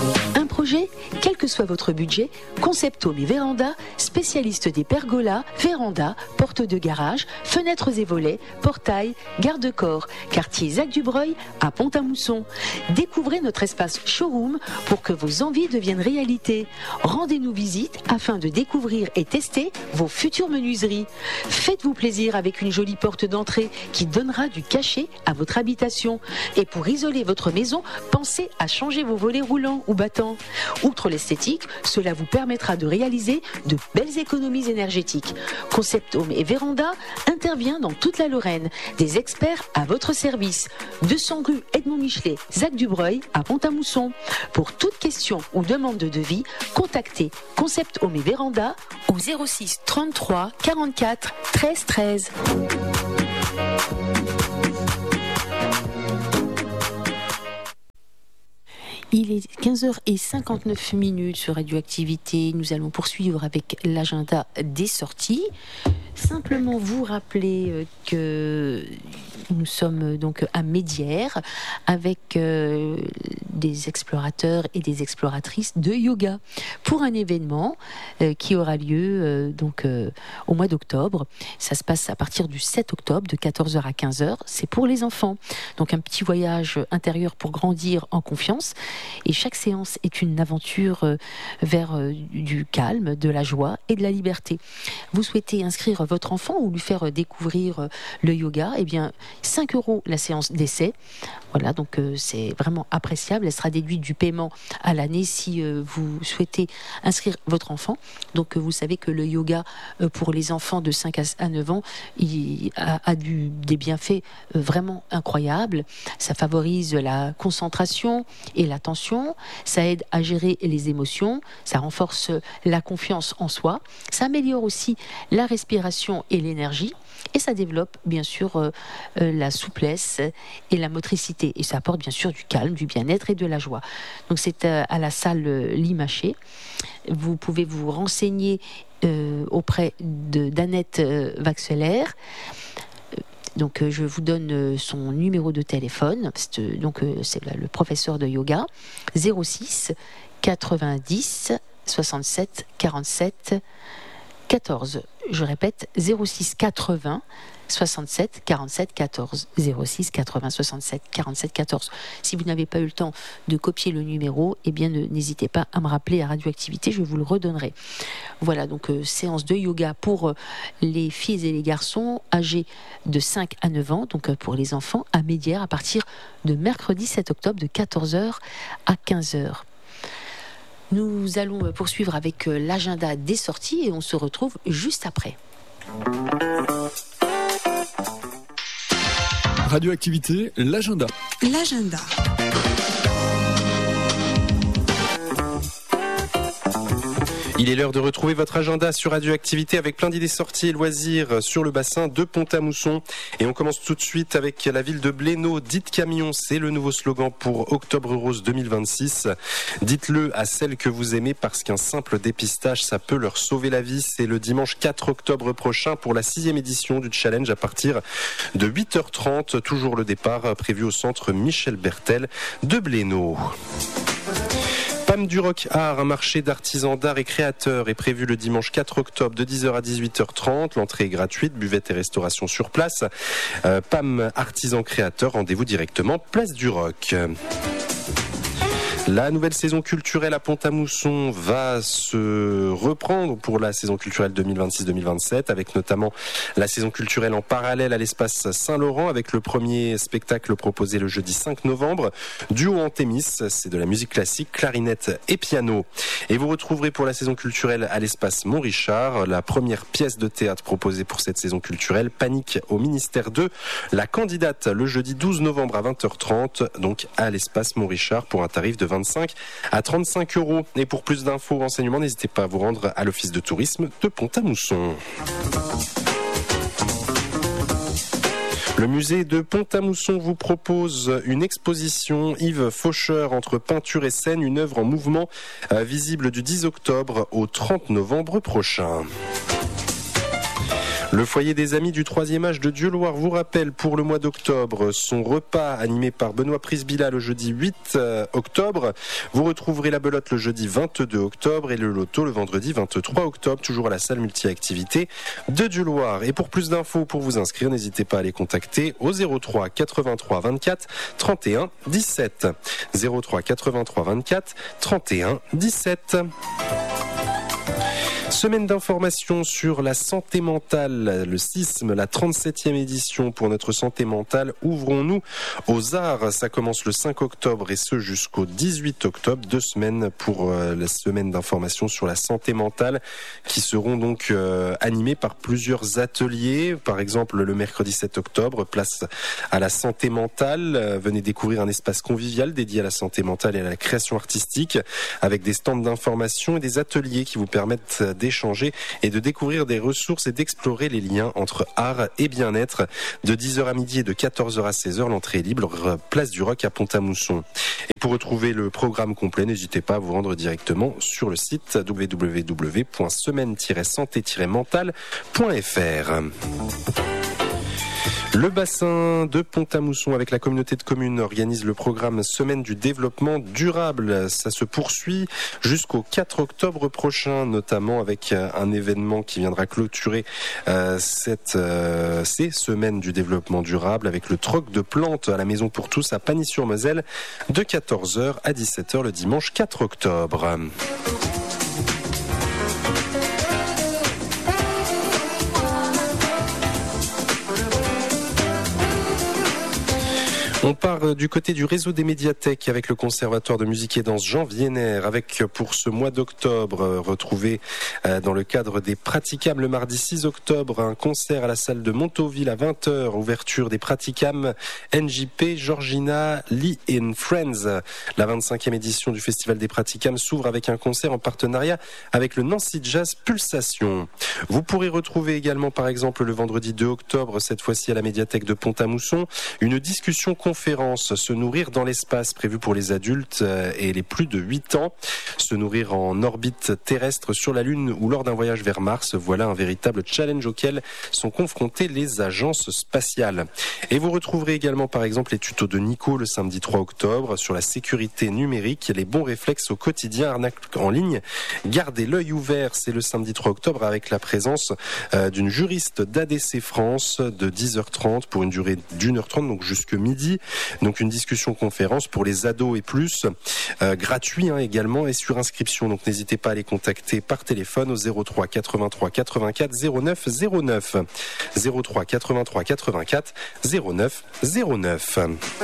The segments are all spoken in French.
Un projet, quel que soit votre budget, Concept Home et Véranda, spécialistes des pergolas, vérandas, portes de garage, fenêtres et volets, portails, garde-corps, quartier Zac-du-Breuil à Pont-à-Mousson. Découvrez notre espace showroom pour que vos envies deviennent réalité. Rendez-nous visite afin de découvrir et tester vos futures menuiseries. Faites-vous plaisir avec une jolie porte d'entrée qui donnera du cachet à votre habitation. Et pour isoler votre maison, pensez à changer vos volets roulants ou battants. Outre l'esthétique, cela vous permettra de réaliser de belles économies énergétiques. Concept Home et Véranda intervient dans toute la Lorraine. Des experts à votre service. 200 rue Edmond Michelet, Zac-du-Breuil à Pont-à-Mousson. Pour toute question ou demande de devis, contactez Concept Home et Véranda au 06 33 44 13 13. Il est 15h59 sur Radioactivité. Nous allons poursuivre avec l'agenda des sorties. Simplement vous rappeler que nous sommes donc à Médières avec des explorateurs et des exploratrices de yoga pour un événement qui aura lieu au mois d'octobre. Ça se passe à partir du 7 octobre de 14h à 15h. C'est pour les enfants. Donc un petit voyage intérieur pour grandir en confiance. Et chaque séance est une aventure vers du calme, de la joie et de la liberté. Vous souhaitez inscrire votre enfant ou lui faire découvrir le yoga, eh bien 5 € la séance d'essai. Voilà, donc c'est vraiment appréciable. Elle sera déduite du paiement à l'année si vous souhaitez inscrire votre enfant. Donc vous savez que le yoga pour les enfants de 5 à 9 ans il a des bienfaits vraiment incroyables. Ça favorise la concentration et l'attention. Ça aide à gérer les émotions. Ça renforce la confiance en soi. Ça améliore aussi la respiration et l'énergie. Et ça développe bien sûr la souplesse et la motricité. Et ça apporte bien sûr du calme, du bien-être et de la joie. Donc c'est à la salle Limaché. Vous pouvez vous renseigner auprès d'Annette Vaxelaire. Donc je vous donne son numéro de téléphone. C'est le professeur de yoga. 06 90 67 47 14. Je répète, 06 80 67 47 14. 06 80 67 47 14. Si vous n'avez pas eu le temps de copier le numéro, eh bien n'hésitez pas à me rappeler à Radioactivité, je vous le redonnerai. Voilà, donc séance de yoga pour les filles et les garçons âgés de 5 à 9 ans, donc pour les enfants à Médières à partir de mercredi 7 octobre de 14h à 15h. Nous allons poursuivre avec l'agenda des sorties et on se retrouve juste après. Radioactivité, l'agenda. L'agenda. Il est l'heure de retrouver votre agenda sur Radioactivité avec plein d'idées sorties et loisirs sur le bassin de Pont-à-Mousson. Et on commence tout de suite avec la ville de Blénaud. Dites camion, c'est le nouveau slogan pour Octobre Rose 2026. Dites-le à celles que vous aimez parce qu'un simple dépistage, ça peut leur sauver la vie. C'est le dimanche 4 octobre prochain pour la 6e édition du challenge à partir de 8h30. Toujours le départ prévu au centre Michel Bertel de Blénaud. PAM du Rock Art, un marché d'artisans d'art et créateurs est prévu le dimanche 4 octobre de 10h à 18h30. L'entrée est gratuite, buvette et restauration sur place. PAM Artisans Créateurs, rendez-vous directement place du Roc. La nouvelle saison culturelle à Pont-à-Mousson va se reprendre pour la saison culturelle 2026-2027 avec notamment la saison culturelle en parallèle à l'espace Saint-Laurent avec le premier spectacle proposé le jeudi 5 novembre. Duo en Thémis, c'est de la musique classique, clarinette et piano. Et vous retrouverez pour la saison culturelle à l'espace Montrichard la première pièce de théâtre proposée pour cette saison culturelle, Panique au ministère 2. La candidate le jeudi 12 novembre à 20h30, donc à l'espace Montrichard pour un tarif de 25 à 35 €. Et pour plus d'infos, renseignements, n'hésitez pas à vous rendre à l'office de tourisme de Pont-à-Mousson. Le musée de Pont-à-Mousson vous propose une exposition Yves Faucheur entre peinture et scène, une œuvre en mouvement visible du 10 octobre au 30 novembre prochain. Le foyer des amis du 3e âge de Dieuloir vous rappelle pour le mois d'octobre son repas animé par Benoît Prisbilla le jeudi 8 octobre. Vous retrouverez la belote le jeudi 22 octobre et le loto le vendredi 23 octobre, toujours à la salle multi-activité de Dieuloir. Et pour plus d'infos, pour vous inscrire, n'hésitez pas à les contacter au 03 83 24 31 17. 03 83 24 31 17. Semaine d'information sur la santé mentale, le CISM, la 37e édition pour notre santé mentale. Ouvrons-nous aux arts. Ça commence le 5 octobre et ce jusqu'au 18 octobre. 2 semaines pour la semaine d'information sur la santé mentale qui seront donc animées par plusieurs ateliers. Par exemple, le mercredi 7 octobre, place à la santé mentale. Venez découvrir un espace convivial dédié à la santé mentale et à la création artistique avec des stands d'information et des ateliers qui vous permettent d'échanger et de découvrir des ressources et d'explorer les liens entre art et bien-être. De 10h à midi et de 14h à 16h, l'entrée est libre, place du Roc à Pont-à-Mousson. Et pour retrouver le programme complet, n'hésitez pas à vous rendre directement sur le site www.semaine-santé-mentale.fr. Le bassin de Pont-à-Mousson avec la communauté de communes organise le programme Semaine du développement durable. Ça se poursuit jusqu'au 4 octobre prochain, notamment avec un événement qui viendra clôturer ces semaines du développement durable avec le troc de plantes à la Maison pour tous à Pagny-sur-Moselle de 14h à 17h le dimanche 4 octobre. On part du côté du réseau des médiathèques avec le Conservatoire de musique et danse Jean Vienner avec pour ce mois d'octobre retrouvé dans le cadre des Praticam le mardi 6 octobre un concert à la salle de Montauville à 20h, ouverture des Praticam NJP Georgina Lee and Friends. La 25e édition du Festival des Praticam s'ouvre avec un concert en partenariat avec le Nancy Jazz Pulsation. Vous pourrez retrouver également par exemple le vendredi 2 octobre, cette fois-ci à la médiathèque de Pont-à-Mousson, une discussion conférence Se nourrir dans l'espace prévue pour les adultes et les plus de 8 ans. Se nourrir en orbite terrestre sur la Lune ou lors d'un voyage vers Mars, voilà un véritable challenge auquel sont confrontées les agences spatiales. Et vous retrouverez également par exemple les tutos de Nico le samedi 3 octobre sur la sécurité numérique et les bons réflexes au quotidien, arnaque en ligne. Gardez l'œil ouvert, c'est le samedi 3 octobre avec la présence d'une juriste d'ADC France de 10h30 pour une durée d'1h30, donc jusque midi. Donc une discussion conférence pour les ados et plus, gratuit également et sur inscription. Donc n'hésitez pas à les contacter par téléphone au 03 83 84 09 09. 03 83 84 09 09.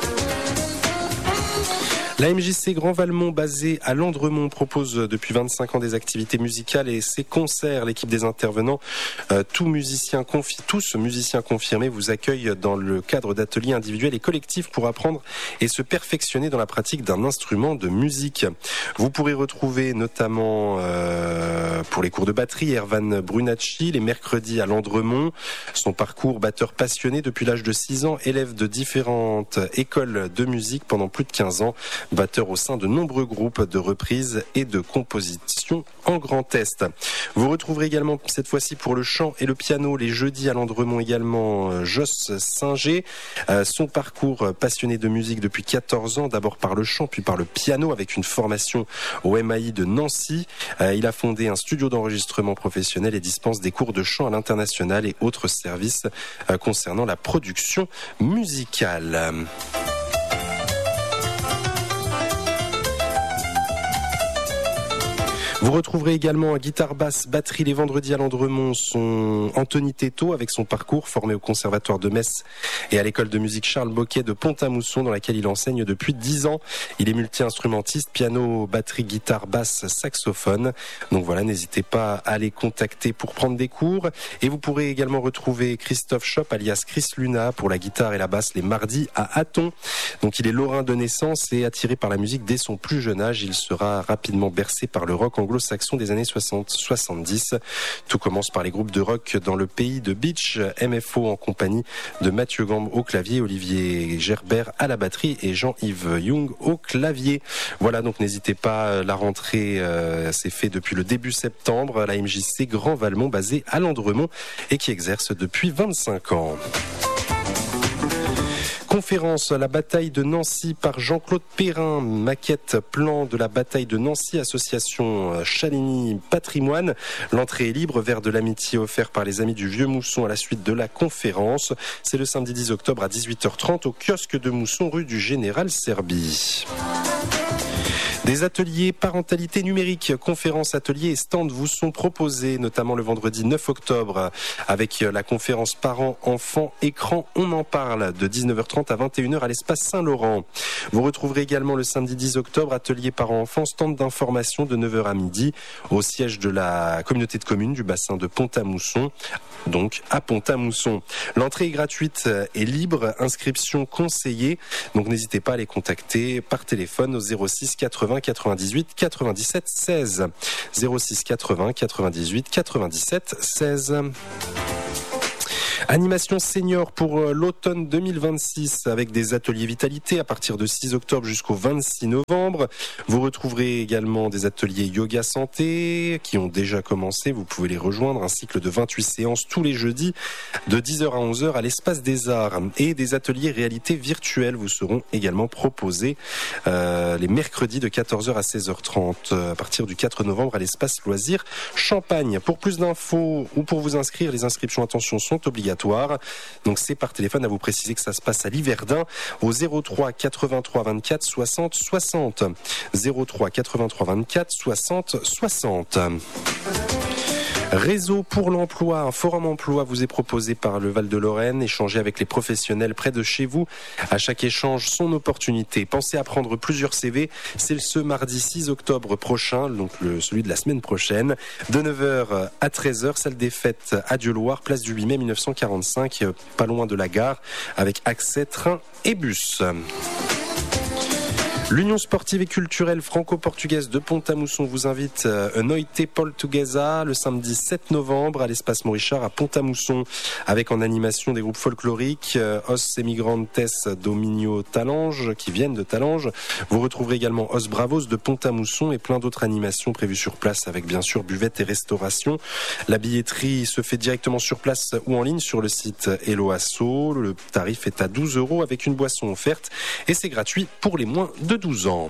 La MJC Grand Valmont, basée à Landremont, propose depuis 25 ans des activités musicales et ses concerts. L'équipe des intervenants, tous musiciens confirmés, vous accueillent dans le cadre d'ateliers individuels et collectifs pour apprendre et se perfectionner dans la pratique d'un instrument de musique. Vous pourrez retrouver notamment pour les cours de batterie Erwan Brunacci les mercredis à Landremont. Son parcours batteur passionné depuis l'âge de 6 ans, élève de différentes écoles de musique pendant plus de 15 ans. Batteur au sein de nombreux groupes de reprises et de composition en Grand Est. Vous retrouverez également cette fois-ci pour le chant et le piano les jeudis à Landremont également Joss Singer. Son parcours passionné de musique depuis 14 ans, d'abord par le chant puis par le piano avec une formation au MAI de Nancy. Il a fondé un studio d'enregistrement professionnel et dispense des cours de chant à l'international et autres services concernant la production musicale. Vous retrouverez également à guitare basse, batterie les vendredis à Landremont son Anthony Teto avec son parcours formé au Conservatoire de Metz et à l'école de musique Charles Boquet de Pont-à-Mousson dans laquelle il enseigne depuis 10 ans. Il est multi-instrumentiste, piano, batterie, guitare, basse, saxophone. Donc voilà, n'hésitez pas à les contacter pour prendre des cours. Et vous pourrez également retrouver Christophe Schopp alias Chris Luna pour la guitare et la basse les mardis à Hatton. Donc il est lorrain de naissance et attiré par la musique dès son plus jeune âge. Il sera rapidement bercé par le rock anglo anglo-saxon des années 60-70. Tout commence par les groupes de rock dans le pays de Beach, MFO en compagnie de Mathieu Gambe au clavier, Olivier Gerbert à la batterie et Jean-Yves Young au clavier. Voilà, donc n'hésitez pas, la rentrée s'est faite depuis le début septembre à la MJC Grand Valmont, basée à Landremont et qui exerce depuis 25 ans. Conférence, la bataille de Nancy par Jean-Claude Perrin, maquette plan de la bataille de Nancy, association Chaligny Patrimoine. L'entrée est libre, verre de l'amitié offert par les amis du Vieux Mousson à la suite de la conférence. C'est le samedi 10 octobre à 18h30 au kiosque de Mousson, rue du Général Serby. Des ateliers parentalité numérique, conférences, ateliers et stands vous sont proposés, notamment le vendredi 9 octobre avec la conférence parents, enfants, écran, on en parle de 19h30 à 21h à l'espace Saint-Laurent. Vous retrouverez également le samedi 10 octobre atelier parents, enfants, stand d'information de 9h à midi au siège de la communauté de communes du bassin de Pont-à-Mousson, donc à Pont-à-Mousson. L'entrée est gratuite et libre, inscription conseillée, donc n'hésitez pas à les contacter par téléphone au 06 80 98 97 16. 06 80 98 97 16. Animation senior pour l'automne 2026 avec des ateliers vitalité à partir de 6 octobre jusqu'au 26 novembre. Vous retrouverez également des ateliers yoga santé qui ont déjà commencé. Vous pouvez les rejoindre. Un cycle de 28 séances tous les jeudis de 10h à 11h à l'espace des arts. Et des ateliers réalité virtuelle vous seront également proposés les mercredis de 14h à 16h30 à partir du 4 novembre à l'espace loisirs Champagne. Pour plus d'infos ou pour vous inscrire, les inscriptions, attention, sont obligatoires. Donc c'est par téléphone, à vous préciser que ça se passe à Liverdun au 03 83 24 60 60. 03 83 24 60 60. Réseau pour l'emploi, un forum emploi vous est proposé par le Val-de-Lorraine. Échangez avec les professionnels près de chez vous. À chaque échange, son opportunité. Pensez à prendre plusieurs CV. C'est ce mardi 6 octobre prochain, donc celui de la semaine prochaine, de 9h à 13h, salle des fêtes à Dieu-Loire, place du 8 mai 1945, pas loin de la gare, avec accès train et bus. L'Union sportive et culturelle franco-portugaise de Pont-à-Mousson vous invite à Noite Portuguesa le samedi 7 novembre à l'espace Morichard à Pont-à-Mousson avec en animation des groupes folkloriques Os Emigrantes Dominio Talange qui viennent de Talange. Vous retrouverez également Os Bravos de Pont-à-Mousson et plein d'autres animations prévues sur place avec bien sûr buvette et restauration. La billetterie se fait directement sur place ou en ligne sur le site Hello Asso. Le tarif est à 12 € avec une boisson offerte et c'est gratuit pour les moins de 12 ans.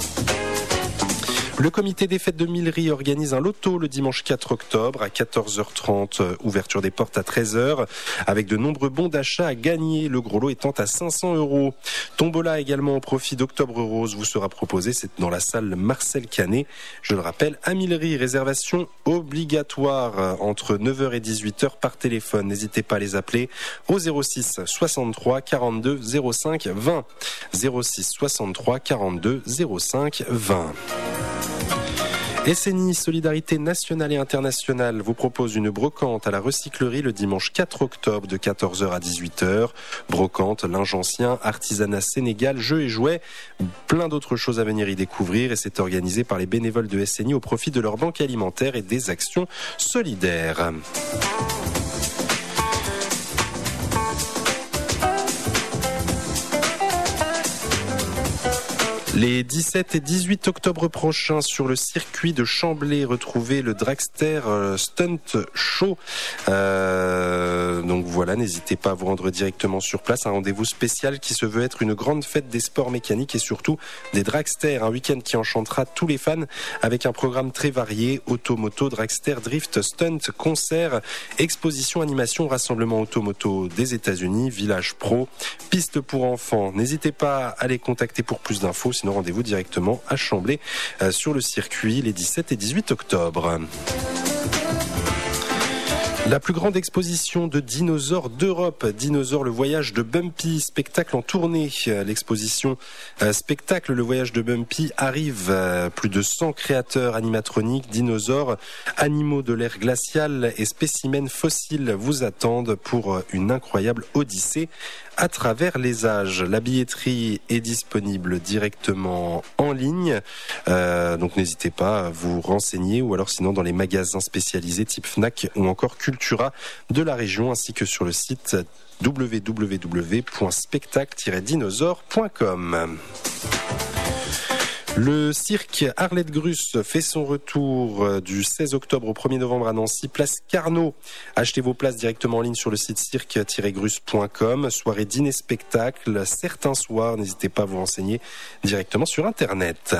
Le comité des fêtes de Millery organise un loto le dimanche 4 octobre à 14h30, ouverture des portes à 13h, avec de nombreux bons d'achat à gagner, le gros lot étant à 500 €. Tombola également au profit d'Octobre Rose vous sera proposé, c'est dans la salle Marcel Canet, je le rappelle, à Millery. Réservation obligatoire entre 9h et 18h par téléphone. N'hésitez pas à les appeler au 06 63 42 05 20. 06 63 42 05 20. SNI Solidarité Nationale et Internationale vous propose une brocante à la recyclerie le dimanche 4 octobre de 14h à 18h. Brocante, linge ancien, artisanat sénégal, jeux et jouets, plein d'autres choses à venir y découvrir et c'est organisé par les bénévoles de SNI au profit de leur banque alimentaire et des actions solidaires. Les 17 et 18 octobre prochains sur le circuit de Chamblay, retrouvez le Dragster Stunt Show. Donc voilà, n'hésitez pas à vous rendre directement sur place. Un rendez-vous spécial qui se veut être une grande fête des sports mécaniques et surtout des dragsters. Un week-end qui enchantera tous les fans avec un programme très varié. Automoto, dragster, drift, stunt, concert, exposition, animation, rassemblement automoto des États-Unis, village pro, piste pour enfants. N'hésitez pas à les contacter pour plus d'infos. Sinon, rendez-vous directement à Chamblay sur le circuit les 17 et 18 octobre. La plus grande exposition de dinosaures d'Europe, Dinosaures, le voyage de Bumpy, spectacle en tournée. L'exposition spectacle, le voyage de Bumpy arrive. Plus de 100 créateurs animatroniques, dinosaures, animaux de l'ère glaciale et spécimens fossiles vous attendent pour une incroyable odyssée à travers les âges. La billetterie est disponible directement en ligne, donc n'hésitez pas à vous renseigner, ou alors sinon dans les magasins spécialisés type Fnac ou encore Cultura de la région, ainsi que sur le site www.spectacle-dinosaure.com. Le cirque Arlette Gruss fait son retour du 16 octobre au 1er novembre à Nancy, place Carnot. Achetez vos places directement en ligne sur le site cirque-gruss.com. Soirée dîner-spectacle, certains soirs, n'hésitez pas à vous renseigner directement sur Internet.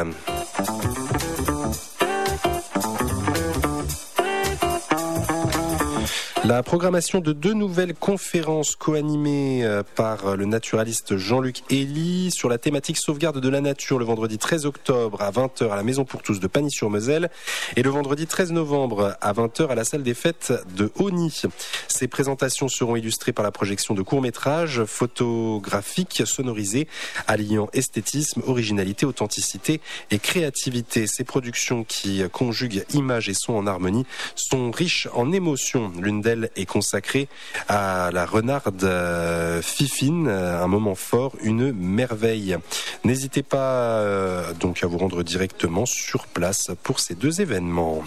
La programmation de 2 nouvelles conférences co-animées par le naturaliste Jean-Luc Elie sur la thématique sauvegarde de la nature le vendredi 13 octobre à 20h à la Maison pour tous de Pagny-sur-Moselle et le vendredi 13 novembre à 20h à la salle des fêtes de Hauny. Ces présentations seront illustrées par la projection de courts-métrages photographiques sonorisés alliant esthétisme, originalité, authenticité et créativité. Ces productions qui conjuguent images et sons en harmonie sont riches en émotions. L'une d'elles est consacrée à la renarde Fifine, un moment fort, une merveille. N'hésitez pas donc à vous rendre directement sur place pour ces 2 événements.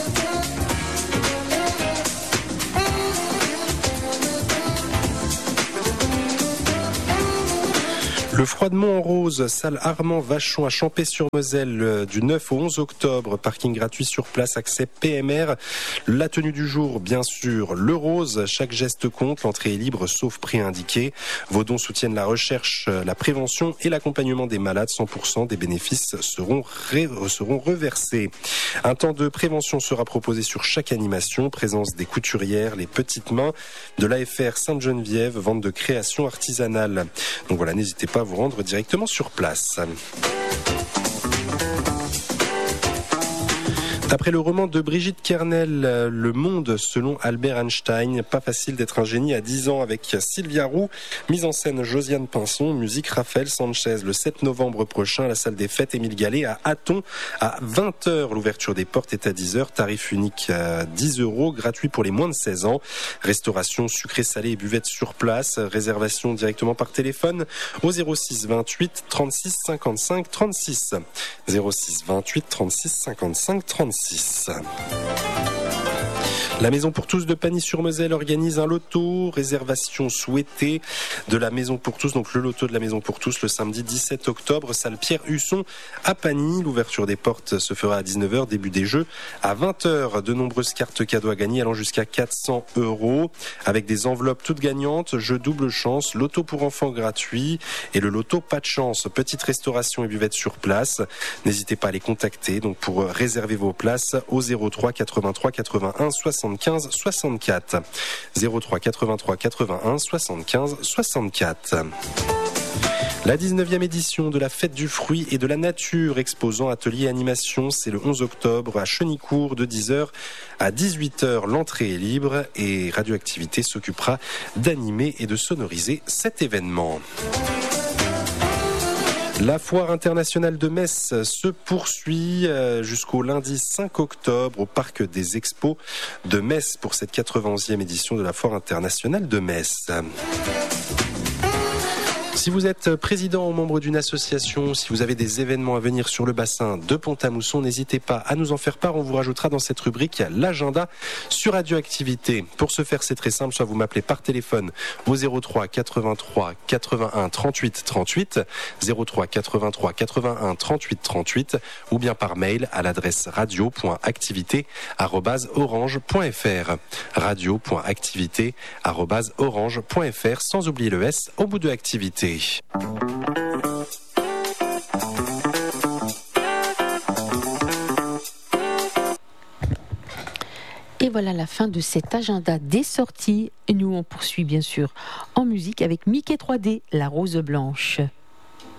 Le Froidemont en Rose, salle Armand Vachon à Champé-sur-Moselle du 9 au 11 octobre. Parking gratuit sur place, accès PMR. La tenue du jour, bien sûr, le rose. Chaque geste compte, l'entrée est libre sauf prix indiqué. Vos dons soutiennent la recherche, la prévention et l'accompagnement des malades. 100% des bénéfices seront reversés. Un temps de prévention sera proposé sur chaque animation. Présence des couturières, les petites mains de l'AFR Sainte-Geneviève, vente de création artisanale. Donc voilà, n'hésitez pas à vous rendre directement sur place. D'après le roman de Brigitte Kernel, Le Monde selon Albert Einstein, pas facile d'être un génie à 10 ans avec Sylvia Roux, mise en scène Josiane Pinson, musique Raphaël Sanchez. Le 7 novembre prochain à la salle des fêtes Émile Gallet à Hatton à 20h. L'ouverture des portes est à 10h, tarif unique à 10 €, gratuit pour les moins de 16 ans. Restauration sucré salé et buvette sur place, réservation directement par téléphone au 06 28 36 55 36. 06 28 36 55 36. La Maison pour tous de Pagny-sur-Moselle organise un loto, réservation souhaitée de la Maison pour tous, donc le loto de la Maison pour tous le samedi 17 octobre, salle Pierre Husson à Pagny. L'ouverture des portes se fera à 19h, début des jeux à 20h. De nombreuses cartes cadeaux à gagner allant jusqu'à 400 € avec des enveloppes toutes gagnantes, jeu double chance, loto pour enfants gratuit et le loto pas de chance. Petite restauration et buvette sur place. N'hésitez pas à les contacter donc pour réserver vos places au 03 83 81 75 64. 03 83 81 75 64. La 19e édition de la Fête du fruit et de la nature, exposant atelier animation, c'est le 11 octobre à Chenicourt de 10h à 18h. L'entrée est libre et Radioactivité s'occupera d'animer et de sonoriser cet événement. La foire internationale de Metz se poursuit jusqu'au lundi 5 octobre au parc des Expos de Metz pour cette 91e édition de la foire internationale de Metz. Si vous êtes président ou membre d'une association, si vous avez des événements à venir sur le bassin de Pont-à-Mousson, n'hésitez pas à nous en faire part. On vous rajoutera dans cette rubrique l'agenda sur Radioactivité. Pour ce faire, c'est très simple. Soit vous m'appelez par téléphone au 03 83 81 38 38, 03 83 81 38 38, ou bien par mail à l'adresse radio.activité@orange.fr. radio.activité@orange.fr, sans oublier le S au bout de activité. Et voilà la fin de cet agenda des sorties. Nous, on poursuit bien sûr en musique avec Mickey 3D, La Rose Blanche.